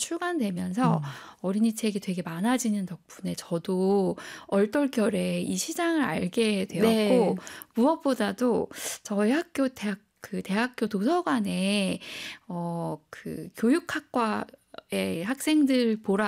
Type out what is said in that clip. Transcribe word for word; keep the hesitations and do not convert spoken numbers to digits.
출간되면서 음. 어린이 책이 되게 많아지는 덕분에 저도 얼떨결에 이 시장을 알게 되었고 네. 무엇보다도 저희 학교 대학 그 대학교 도서관에 어 그 교육학과의 학생들 보라